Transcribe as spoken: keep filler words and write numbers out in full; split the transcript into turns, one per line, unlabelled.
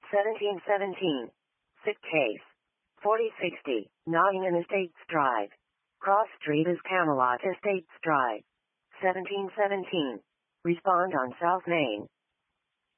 seventeen seventeen. Sick case. forty sixty. Nottingham Estates Drive. Cross Street is Camelot Estates Drive. seventeen seventeen. Respond on South Main.